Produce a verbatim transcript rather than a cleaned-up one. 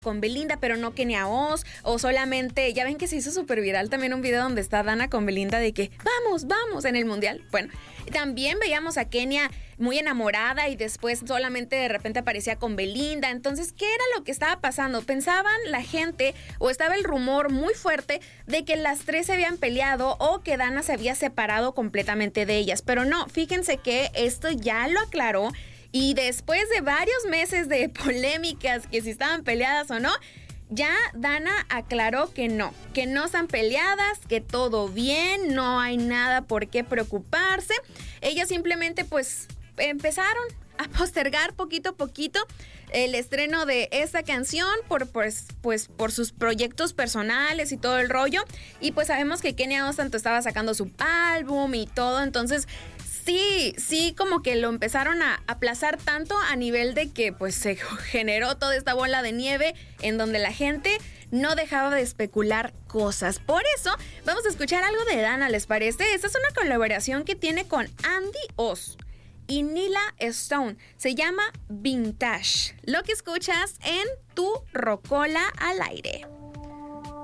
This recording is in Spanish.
con Belinda, pero no Kenia Oz, o solamente, ya ven que se hizo súper viral también un video donde está Dana con Belinda de que vamos, vamos en el mundial. Bueno, también veíamos a Kenia muy enamorada y después solamente de repente aparecía con Belinda. Entonces, ¿qué era lo que estaba pasando? Pensaban la gente, o estaba el rumor muy fuerte de que las tres se habían peleado o que Dana se había separado completamente de ellas, pero no, fíjense que esto ya lo aclaró. Y después de varios meses de polémicas, que si estaban peleadas o no, ya Dana aclaró que no, que no están peleadas, que todo bien, no hay nada por qué preocuparse. Ellas simplemente pues empezaron a postergar poquito a poquito el estreno de esta canción por pues, pues por sus proyectos personales y todo el rollo. Y pues sabemos que Kenia Oz tanto estaba sacando su álbum y todo, entonces Sí, sí, como que lo empezaron a aplazar tanto a nivel de que pues se generó toda esta bola de nieve en donde la gente no dejaba de especular cosas. Por eso vamos a escuchar algo de Dana, ¿les parece? Esta es una colaboración que tiene con Andy Oz y Nila Stone. Se llama Vintage. Lo que escuchas en Tu Rocola al Aire.